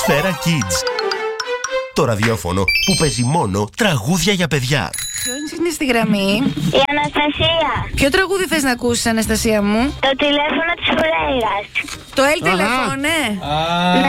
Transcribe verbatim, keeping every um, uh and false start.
Σφαίρα Kids. Το ραδιόφωνο που παίζει μόνο τραγούδια για παιδιά. Ποιος είναι στη γραμμή? Η Αναστασία. Ποιο τραγούδι θες να ακούσεις, Αναστασία μου? Το τηλέφωνο της Φουρέιρας. Το Ελ τηλέφωνο, ναι.